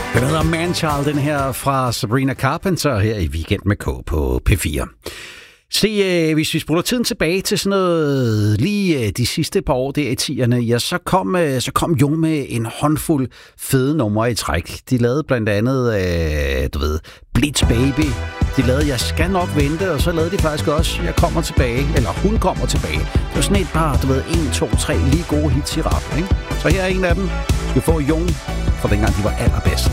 Den hedder Manchild, den her fra Sabrina Carpenter her i Weekend med K på P4. Se, hvis vi spoler tiden tilbage til sådan noget, lige de sidste par år der i 10'erne, ja, så kom Jung med en håndfuld fede numre i træk. De lavede blandt andet, Blitz Baby. De lavede Jeg skal nok vente, og så lavede de faktisk også Jeg kommer tilbage, eller Hun kommer tilbage. Det var sådan et par, 1, 2, 3 lige gode hits i rap, ikke? Så her er en af dem. Du skal få Jung fra dengang de var allerbedst.